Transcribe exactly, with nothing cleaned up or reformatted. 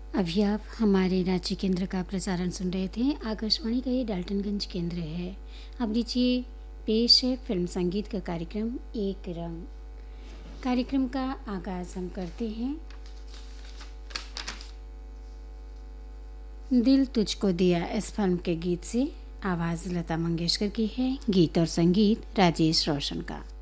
अभी आप हमारे रांची केंद्र का प्रसारण सुन रहे थे। आकाशवाणी का ये डाल्टनगंज केंद्र है। अब लीजिए पेश है फिल्म संगीत का कार्यक्रम एक रंग। कार्यक्रम का आगाज़ हम करते हैं दिल तुझको दिया इस फिल्म के गीत से। आवाज़ लता मंगेशकर की है, गीत और संगीत राजेश रोशन का।